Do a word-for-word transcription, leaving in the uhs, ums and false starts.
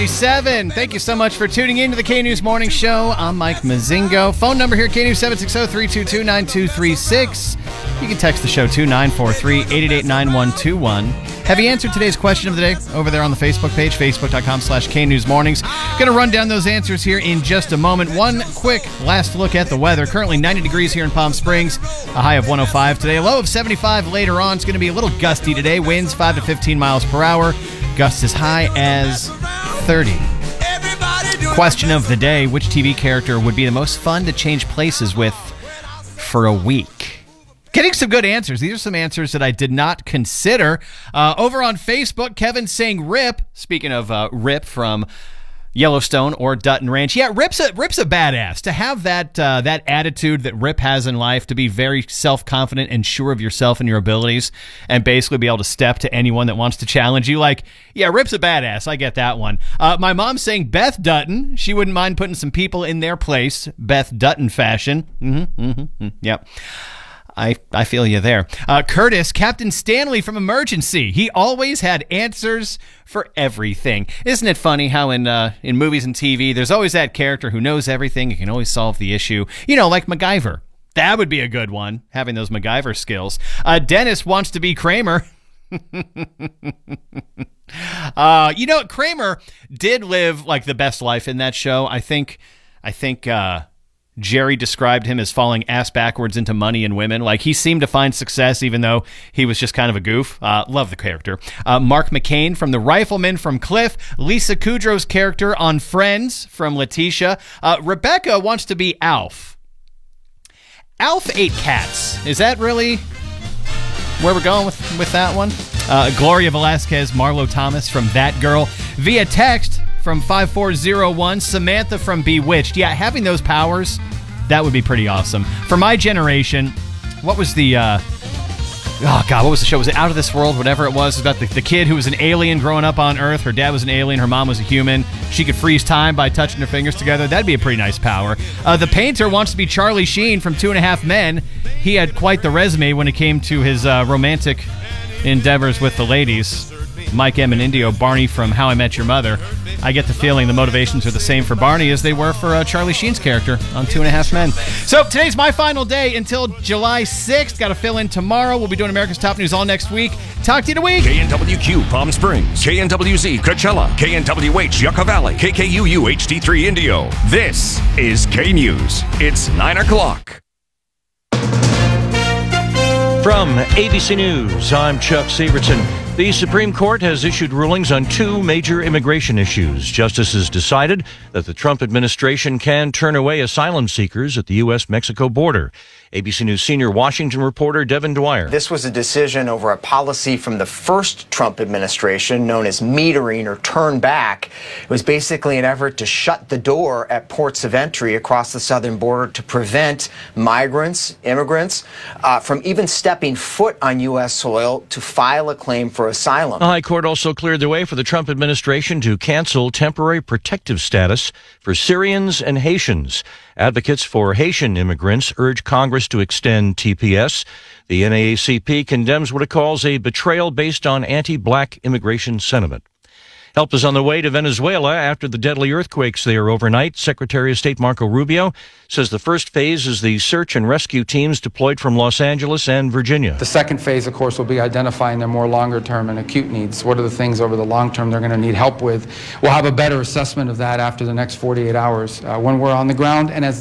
thirty-seven. Thank you so much for tuning in to the K-News Morning Show. I'm Mike Mazingo. Phone number here, K News seven six zero, three two two, nine two three six. You can text the show to nine four three, eight eight eight, nine one two one. Have you answered today's question of the day over there on the Facebook page, facebook.com slash K-News-Mornings? Going to run down those answers here in just a moment. One quick last look at the weather. Currently ninety degrees here in Palm Springs, a high of one oh five today, a low of seventy-five later on. It's going to be a little gusty today, winds five to fifteen miles per hour, gusts as high as thirty. Question of the day, which T V character would be the most fun to change places with for a week? Getting some good answers. These are some answers that I did not consider. Uh, over on Facebook, Kevin saying Rip. Speaking of uh, Rip from Yellowstone or Dutton Ranch. Yeah, Rip's a, Rip's a badass. To have that uh, that attitude that Rip has in life, to be very self-confident and sure of yourself and your abilities, and basically be able to step to anyone that wants to challenge you. Like, yeah, Rip's a badass. I get that one. Uh, my mom's saying Beth Dutton. She wouldn't mind putting some people in their place. Beth Dutton fashion. Mm-hmm, mm-hmm, mm-hmm. Yep. I, I feel you there. Uh, Curtis, Captain Stanley from Emergency. He always had answers for everything. Isn't it funny how in uh, in movies and T V, there's always that character who knows everything and can always solve the issue. You know, like MacGyver. That would be a good one, having those MacGyver skills. Uh, Dennis wants to be Kramer. uh, you know, Kramer did live like the best life in that show. I think, I think, uh, Jerry described him as falling ass backwards into money and women. Like, he seemed to find success even though he was just kind of a goof. Uh, love the character. Uh, Mark McCain from The Rifleman from Cliff. Lisa Kudrow's character on Friends from Letitia. Uh, Rebecca wants to be Alf. Alf ate cats. Is that really where we're going with, with that one? Uh, Gloria Velasquez, Marlo Thomas from That Girl. Via text from five four zero one, Samantha from Bewitched. Yeah, having those powers, that would be pretty awesome. For my generation, what was the, uh, oh God, what was the show? Was it Out of This World? Whatever it was. It was about the, the kid who was an alien growing up on Earth. Her dad was an alien. Her mom was a human. She could freeze time by touching her fingers together. That'd be a pretty nice power. Uh, the painter wants to be Charlie Sheen from Two and a Half Men. He had quite the resume when it came to his uh, romantic endeavors with the ladies. Mike M. and Indio, Barney from How I Met Your Mother. I get the feeling the motivations are the same for Barney as they were for uh, Charlie Sheen's character on Two and a Half Men. So today's my final day until July sixth. Got to fill in tomorrow. We'll be doing America's Top News all next week. Talk to you in a week. K N W Q Palm Springs, K N W Z Coachella, K N W H Yucca Valley, K K U U H D three Indio. This is K-News. It's nine o'clock. From A B C News, I'm Chuck Severson. The Supreme Court has issued rulings on two major immigration issues. Justices decided that the Trump administration can turn away asylum seekers at the U S Mexico border. A B C News senior Washington reporter Devin Dwyer. This was a decision over a policy from the first Trump administration known as metering or turn back. It was basically an effort to shut the door at ports of entry across the southern border to prevent migrants, immigrants, uh, from even stepping foot on U S soil to file a claim for asylum. The High Court also cleared the way for the Trump administration to cancel temporary protective status for Syrians and Haitians. Advocates for Haitian immigrants urge Congress to extend T P S. The N double A C P condemns what it calls a betrayal based on anti-black immigration sentiment. Help is on the way to Venezuela after the deadly earthquakes there overnight. Secretary of State Marco Rubio says the first phase is the search and rescue teams deployed from Los Angeles and Virginia. The second phase, of course, will be identifying their more longer-term and acute needs. What are the things over the long term they're going to need help with? We'll have a better assessment of that after the next forty-eight hours uh, when we're on the ground and as